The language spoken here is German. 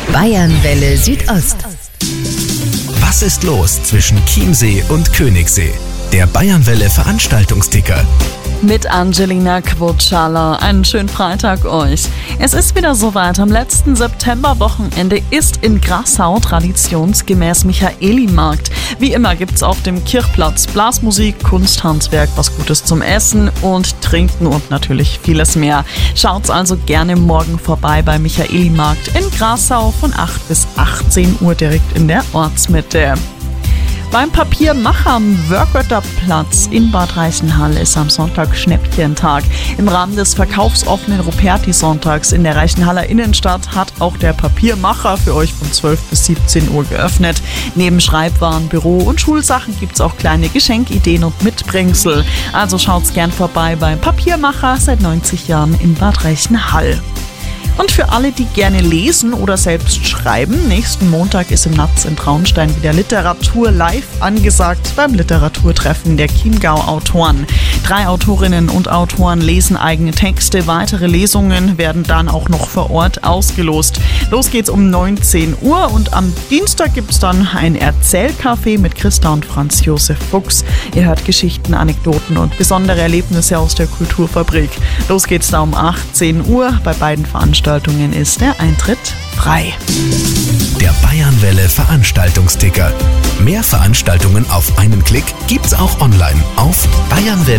Bayernwelle Südost. Was ist los zwischen Chiemsee und Königssee? Der Bayernwelle Veranstaltungsticker. Mit Angelina Quotschala. Einen schönen Freitag euch. Es ist wieder soweit. Am letzten Septemberwochenende ist in Grassau traditionsgemäß Michaelimarkt. Wie immer gibt's auf dem Kirchplatz Blasmusik, Kunsthandwerk, was Gutes zum Essen und Trinken und natürlich vieles mehr. Schaut's also gerne morgen vorbei bei Michaelimarkt in Grassau von 8 bis 18 Uhr direkt in der Ortsmitte. Beim Papiermacher am Wörgötterplatz in Bad Reichenhall ist am Sonntag Schnäppchentag. Im Rahmen des verkaufsoffenen Ruperti-Sonntags in der Reichenhaller Innenstadt hat auch der Papiermacher für euch von 12 bis 17 Uhr geöffnet. Neben Schreibwaren, Büro- und Schulsachen gibt's auch kleine Geschenkideen und Mitbringsel. Also schaut's gern vorbei beim Papiermacher seit 90 Jahren in Bad Reichenhall. Und für alle, die gerne lesen oder selbst schreiben, nächsten Montag ist im Natz in Traunstein wieder Literatur live angesagt beim Literaturtreffen der Chiemgau-Autoren. 3 Autorinnen und Autoren lesen eigene Texte. Weitere Lesungen werden dann auch noch vor Ort ausgelost. Los geht's um 19 Uhr und am Dienstag gibt's dann ein Erzählcafé mit Christa und Franz Josef Fuchs. Ihr hört Geschichten, Anekdoten und besondere Erlebnisse aus der Kulturfabrik. Los geht's da um 18 Uhr. Bei beiden Veranstaltungen ist der Eintritt frei. Der Bayernwelle Veranstaltungsticker. Mehr Veranstaltungen auf einen Klick gibt's auch online auf bayernwelle.at.